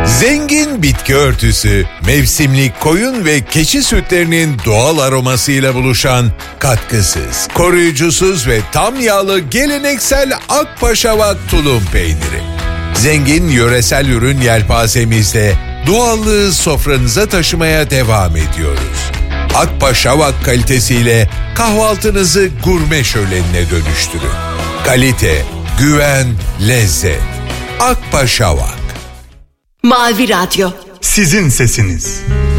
Zengin bitki örtüsü, mevsimlik koyun ve keçi sütlerinin doğal aromasıyla buluşan katkısız, koruyucusuz ve tam yağlı geleneksel Akpaşavak tulum peyniri. Zengin yöresel ürün yelpazemizle doğallığı sofranıza taşımaya devam ediyoruz. Akpaşavak kalitesiyle kahvaltınızı gurme şölenine dönüştürün. Kalite, güven, lezzet. Akpaşavak. Mavi Radyo. Sizin sesiniz.